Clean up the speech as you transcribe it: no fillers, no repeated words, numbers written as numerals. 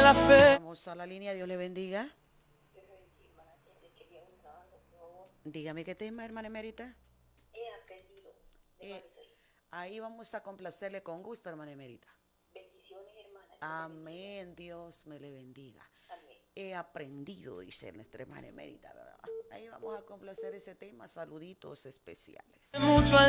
la fe. Vamos a la línea, Dios le bendiga. Dígame qué tema, hermana emérita. Eh, Ahí vamos a complacerle con gusto, hermana emérita. Amén, Dios me le bendiga. He aprendido, dice nuestra hermana emérita, ¿verdad? Ahí vamos a complacer ese tema, saluditos especiales. Mucho